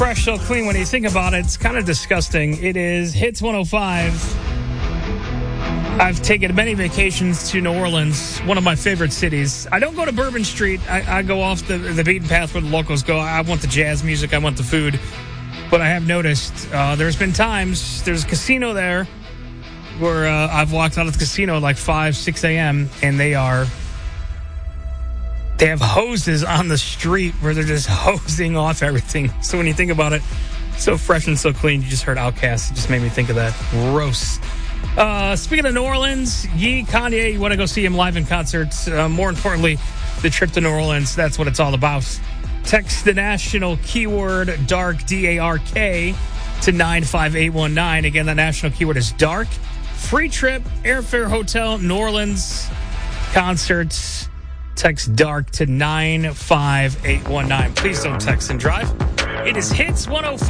Fresh, so clean. When you think about it, it's kind of disgusting. It is Hits 105. I've taken many vacations to New Orleans, one of my favorite cities. I don't go to Bourbon Street. I go off the beaten path where the locals go. I want the jazz music. I want the food. But I have noticed there's been times, there's a casino there where I've walked out of the casino at like 5, 6 a.m. and they have hoses on the street where they're just hosing off everything. So when you think about it, so fresh and so clean. You just heard Outkast. It just made me think of that. Gross. Speaking of New Orleans, Kanye, you want to go see him live in concert. More importantly, the trip to New Orleans, that's what it's all about. Text the national keyword DARK, D-A-R-K, to 95819. Again, the national keyword is DARK. Free trip, airfare, hotel, New Orleans, concerts. Text DARK to 95819. Please don't text and drive. It is Hits 105.